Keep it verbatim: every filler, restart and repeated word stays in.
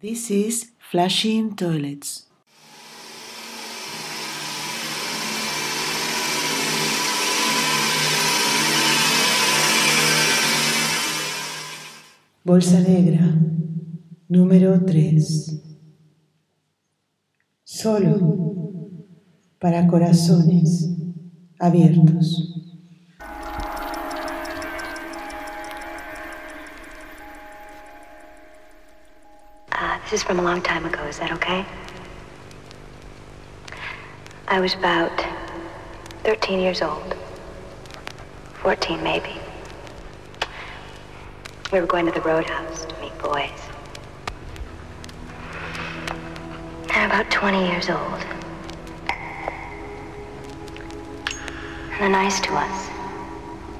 This is Flushing Toilets. Bolsa negra, número tres. Solo para corazones abiertos. Uh, this is from a long time ago, is that okay? I was about thirteen years old. fourteen, maybe. We were going to the Roadhouse to meet boys. And about twenty years old. And they're nice to us.